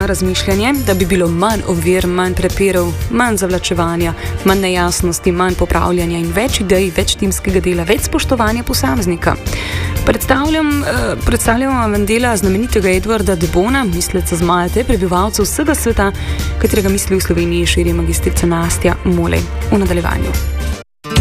razmišljanje, da bi bilo manj ovir, manj prepirov, manj zavlačevanja, manj nejasnosti, manj popravljanja in več idej, več timskega dela, več spoštovanja posameznika. Predstavljamo vam dela znamenitega Edwarda de Bona, misleca z Malte, prebivalcev vsega sveta, katerega misli v Sloveniji širi magistrica Nastja Molej. V nadaljevanju.